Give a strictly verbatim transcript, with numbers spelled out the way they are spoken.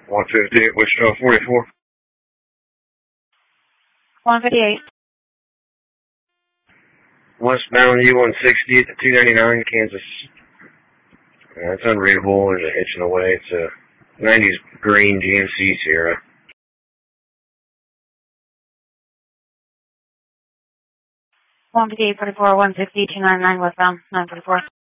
one fifty-eight, Wichita forty-four. one fifty-eight. Westbound U one sixty at the two ninety-nine, Kansas. Yeah, it's unreadable. There's a hitch in the way. It's a nineties green G M C Sierra. one fifty-eight, forty-four, one fifty, two ninety-nine, westbound, nine forty-four.